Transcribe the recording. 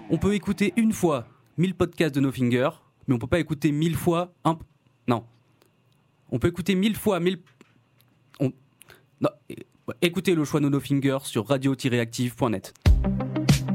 On peut écouter une fois 1000 podcasts de No Finger, mais on peut pas écouter 1000 fois un... Non. On peut écouter 1000 fois 1000... Non. Écoutez le choix de No Finger sur radio-active.net.